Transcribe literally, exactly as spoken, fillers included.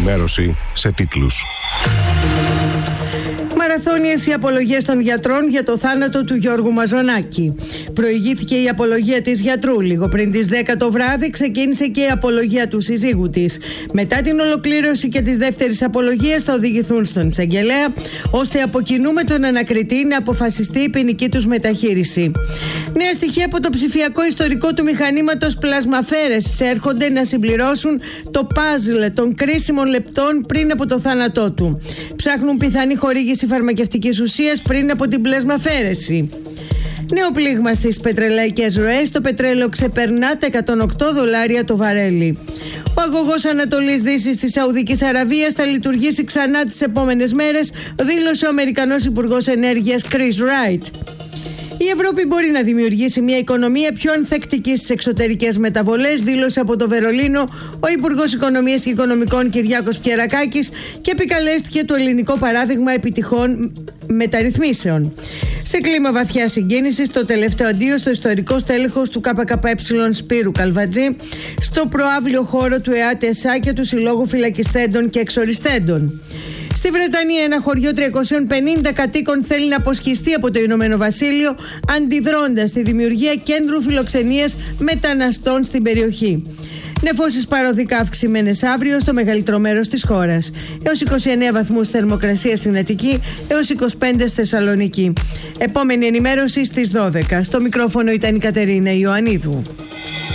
ενημέρωση σε τίτλους. Μαραθώνιες οι απολογίες των γιατρών για το θάνατο του Γιώργου Μαζονάκη. Προηγήθηκε η απολογία της γιατρού. Λίγο πριν τις δέκα το βράδυ ξεκίνησε και η απολογία του συζύγου της. Μετά την ολοκλήρωση και της δεύτερης απολογίας θα οδηγηθούν στον εισαγγελέα, ώστε από κοινού με τον ανακριτή να αποφασιστεί η ποινική τους μεταχείριση. Νέα στοιχεία από το ψηφιακό ιστορικό του μηχανήματος πλασμαφέρες έρχονται να συμπληρώσουν το παζλ των κρίσιμων λεπτών πριν από το θάνατό του. Ψάχνουν πιθανή χορήγηση φαρμακευτικής ουσίας πριν από την πλασμαφέρεση. Νέο πλήγμα στις πετρελαϊκές ροές. Το πετρέλαιο ξεπερνά τα εκατόν οκτώ δολάρια το βαρέλι. Ο αγωγός Ανατολής Δύσης της Σαουδικής Αραβίας θα λειτουργήσει ξανά τις επόμενες μέρες, δήλωσε ο Αμερικανός Υπουργός Ενέργειας Chris Wright. Η Ευρώπη μπορεί να δημιουργήσει μια οικονομία πιο ανθεκτική στις εξωτερικές μεταβολές, δήλωσε από το Βερολίνο ο Υπουργός Οικονομίας και Οικονομικών Κυριάκος Πιερακάκης και επικαλέστηκε το ελληνικό παράδειγμα επιτυχών μεταρρυθμίσεων. Σε κλίμα βαθιά συγκίνησης, το τελευταίο αντίο στο ιστορικό στέλεχος του ΚΚΕ Σπύρου Καλβατζή, στο προαύλιο χώρο του ΕΑΤΕΣΑ και του Συλλόγου Φυλακιστέντων και Εξοριστέντων. Στη Βρετανία, ένα χωριό τριακόσιων πενήντα κατοίκων θέλει να αποσχιστεί από το Ηνωμένο Βασίλειο, αντιδρώντας τη δημιουργία κέντρου φιλοξενίας μεταναστών στην περιοχή. Νεφώσεις παροδικά αυξημένες αύριο στο μεγαλύτερο μέρος της χώρας. Έως είκοσι εννέα βαθμούς θερμοκρασία στην Αττική, έως είκοσι πέντε στη Θεσσαλονίκη. Επόμενη ενημέρωση στις δώδεκα. Στο μικρόφωνο ήταν η Κατερίνα Ιωαννίδου.